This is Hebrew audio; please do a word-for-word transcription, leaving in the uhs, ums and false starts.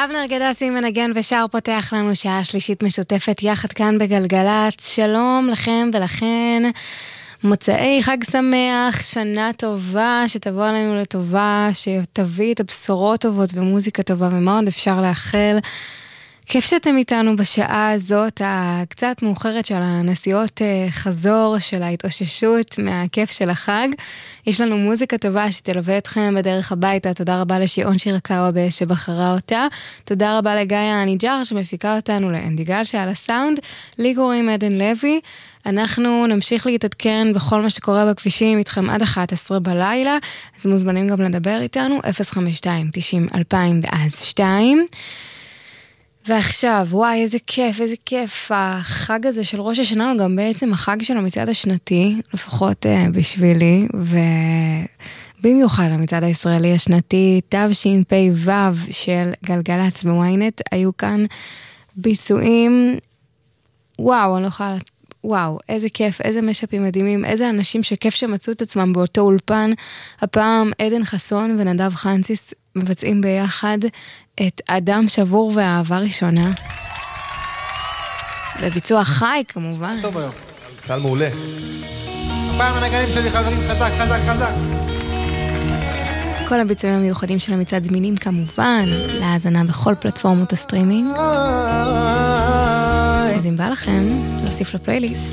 אבנר גדסי מנגן ושר פותח לנו שעה שלישית משותפת יחד כאן בגלגלת. שלום לכם ולכן, מוצאי חג שמח, שנה טובה, שתבוא עלינו לטובה, שתביא את הבשורות טובות ומוזיקה טובה, ומה עוד אפשר לאחל. כיף שאתם איתנו בשעה הזאת הקצת מאוחרת של הנסיעות חזור, של ההתאוששות מהכיף של החג. יש לנו מוזיקה טובה שתלווה אתכם בדרך הביתה. תודה רבה לשיעון שירקאווה שבחרה אותה. תודה רבה לגיא הניג'ר שמפיקה אותנו, לאנדיגל שעל הסאונד. לי קוראים עדן לוי. אנחנו נמשיך להתעדכן בכל מה שקורה בכבישים איתכם עד אחת עשרה בלילה. אז מוזמנים גם לדבר איתנו אפס חמש שתיים תשעים אלפיים ואז שתיים. ועכשיו, וואי, איזה כיף, איזה כיף. החג הזה של ראש השנה הוא גם בעצם החג של המצעד השנתי, לפחות uh, בשבילי, ובמיוחד המצעד הישראלי השנתי, תשפ"ו של גלגלצ בוויינט, היו כאן ביצועים, וואו, אני לא יכולה, וואו, איזה כיף, איזה משאפים מדהימים, איזה אנשים שכיף שמצאו את עצמם באותו אולפן. הפעם עדן חסון ונדב חנציס מבצעים ביחד את אדם שבור והאהבה ראשונה. בביצוע חי כמובן. טוב היום, קהל מעולה. הפעם הנגנים שלי חברים, חזק, חזק, חזק. כל הביצועים המיוחדים של המצעד זמינים כמובן להאזנה בכל פלטפורמות הסטרימינג. אז אם בא לכם להוסיף לפלייליסט,